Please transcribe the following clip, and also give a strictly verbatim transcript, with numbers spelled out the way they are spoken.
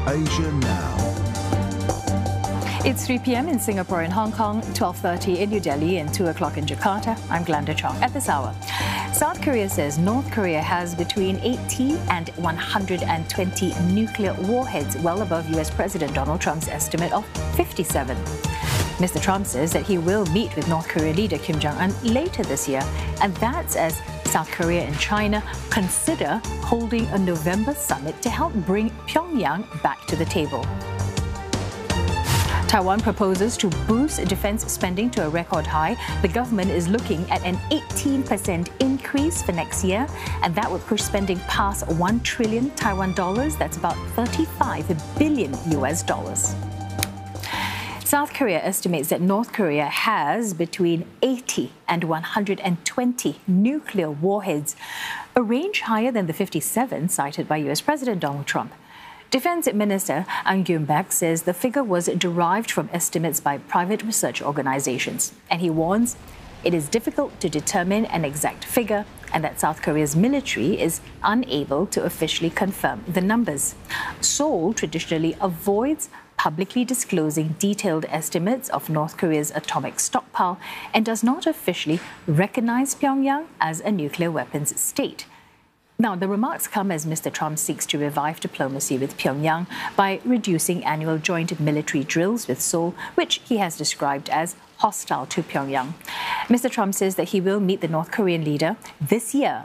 Asia Now. It's three p m in Singapore and Hong Kong, twelve thirty in New Delhi and two o'clock in Jakarta. I'm Glenda Chong. At this hour, South Korea says North Korea has between eighty and one hundred twenty nuclear warheads, well above U S President Donald Trump's estimate of fifty-seven. Mister Trump says that he will meet with North Korea leader Kim Jong-un later this year, and that's as South Korea and China consider holding a November summit to help bring Pyongyang back to the table. Taiwan proposes to boost defense spending to a record high. The government is looking at an eighteen percent increase for next year, and that would push spending past one trillion Taiwan dollars. That's about thirty-five billion U S dollars. South Korea estimates that North Korea has between eighty and one hundred twenty nuclear warheads, a range higher than the fifty-seven cited by U S President Donald Trump. Defense Minister An Gyun-bak says the figure was derived from estimates by private research organizations, and he warns it is difficult to determine an exact figure and that South Korea's military is unable to officially confirm the numbers. Seoul traditionally avoids publicly disclosing detailed estimates of North Korea's atomic stockpile and does not officially recognize Pyongyang as a nuclear weapons state. Now, the remarks come as Mister Trump seeks to revive diplomacy with Pyongyang by reducing annual joint military drills with Seoul, which he has described as hostile to Pyongyang. Mister Trump says that he will meet the North Korean leader this year